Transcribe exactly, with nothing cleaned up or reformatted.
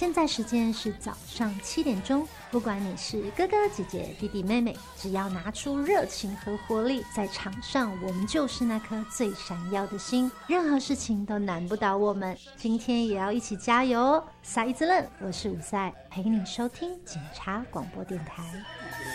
现在时间是早上七点钟，不管你是哥哥姐姐弟弟妹妹，只要拿出热情和活力，在场上我们就是那颗最闪耀的星，任何事情都难不倒我们。今天也要一起加油哦！撒一子愣，我是五赛，陪你收听警察广播电台。